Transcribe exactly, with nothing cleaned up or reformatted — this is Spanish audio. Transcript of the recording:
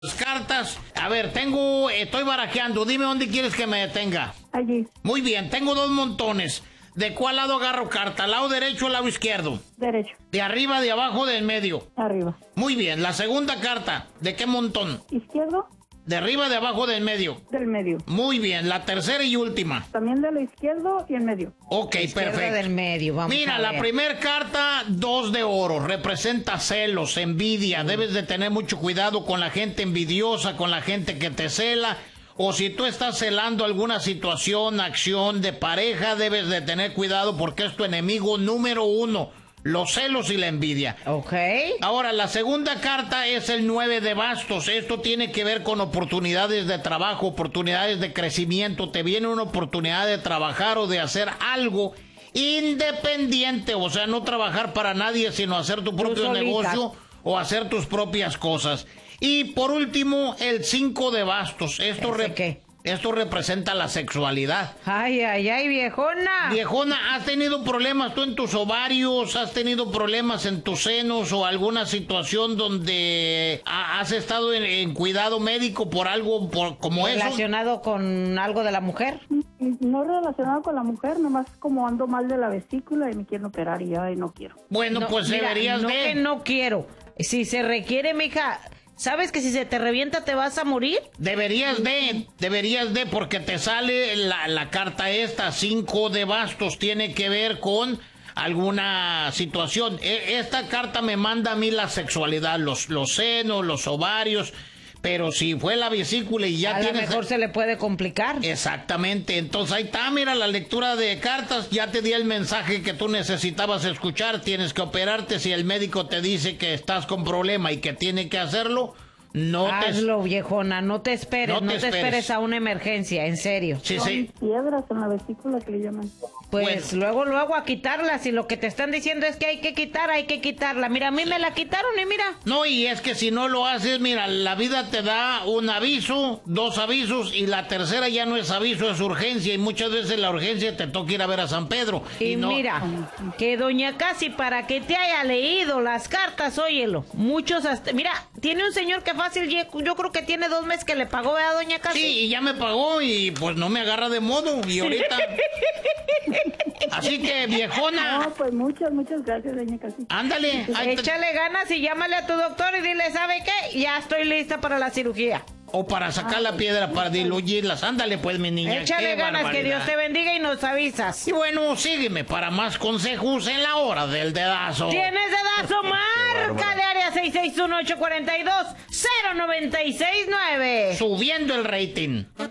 Las cartas, a ver, tengo, estoy barajeando, dime dónde quieres que me detenga. Allí. Muy bien, tengo dos montones. ¿De cuál lado agarro carta? ¿Lado derecho o lado izquierdo? Derecho. ¿De arriba, de abajo, del medio? Arriba. Muy bien, la segunda carta, ¿de qué montón? Izquierdo. ¿De arriba, de abajo, del medio? Del medio. Muy bien, la tercera y última. También de la izquierdo y el medio. Ok, Izquierda perfecto. del medio, vamos Mira, a la ver. primera carta, dos de oro, representa celos, envidia. Debes de tener mucho cuidado con la gente envidiosa, con la gente que te cela. O si tú estás celando alguna situación, acción de pareja, debes de tener cuidado porque es tu enemigo número uno, los celos y la envidia. Ok. Ahora, la segunda carta es el nueve de bastos. Esto tiene que ver con oportunidades de trabajo, oportunidades de crecimiento. Te viene una oportunidad de trabajar o de hacer algo independiente. O sea, no trabajar para nadie, sino hacer tu propio solita. negocio o hacer tus propias cosas. Y por último, el cinco de bastos. Esto, ¿Ese re- qué? esto representa la sexualidad. Ay, ay, ay, viejona. Viejona, ¿has tenido problemas tú en tus ovarios? ¿Has tenido problemas en tus senos o alguna situación donde ha- has estado en, en cuidado médico por algo por, como eso? ¿Relacionado con algo de la mujer? No relacionado con la mujer, nomás como ando mal de la vesícula y me quieren operar y ya y no quiero. Bueno, No, pues mira, deberías no de... que no quiero. Si se requiere, mija, ¿sabes que si se te revienta te vas a morir? Deberías de, deberías de, porque te sale la, la carta esta, cinco de bastos, tiene que ver con alguna situación. E- esta carta me manda a mí la sexualidad, los, los senos, los ovarios, pero si fue la vesícula y ya a lo tienes... mejor se le puede complicar. Exactamente, entonces ahí está, mira la lectura de cartas, ya te di el mensaje que tú necesitabas escuchar, tienes que operarte, si el médico te dice que estás con problema y que tiene que hacerlo, no te... Hazlo, viejona, no te esperes, No no te te, esperes. esperes a una emergencia, en serio. Sí, Son sí. piedras en la vesícula que le llaman. Pues luego, luego a quitarlas y lo que te están diciendo es que hay que quitar, hay que quitarla. Mira, a mí me la quitaron y mira. No, y es que si no lo haces, mira, la vida te da un aviso, dos avisos, y la tercera ya no es aviso, es urgencia, y muchas veces la urgencia te toca ir a ver a San Pedro. Y, no... mira, que doña Casi, para que te haya leído las cartas, óyelo, muchos hasta... Mira, tiene un señor que fácil, yo creo que tiene dos meses que le pagó a doña Casi. Sí, y ya me pagó y pues no me agarra de modo, y ahorita... Así que, viejona, No, pues muchas, muchas gracias, doña Casi. ándale. ahí te- Échale ganas y llámale a tu doctor y dile, ¿sabe qué? Ya estoy lista para la cirugía. O para sacar la piedra, para diluirlas. Ándale pues, mi niña. Échale qué ganas, que barbaridad. Dios te bendiga y nos avisas. Y bueno, sígueme para más consejos en la hora del dedazo. ¿Tienes dedazo? Marca de área seis seis uno, ocho cuatro dos, cero nueve seis nueve. Subiendo el rating.